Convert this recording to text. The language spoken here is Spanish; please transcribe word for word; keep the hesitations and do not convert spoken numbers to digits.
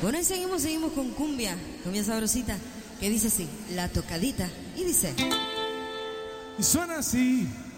Bueno, y seguimos, seguimos con cumbia, cumbia sabrosita, que dice así, la tocadita, y dice... Y suena así.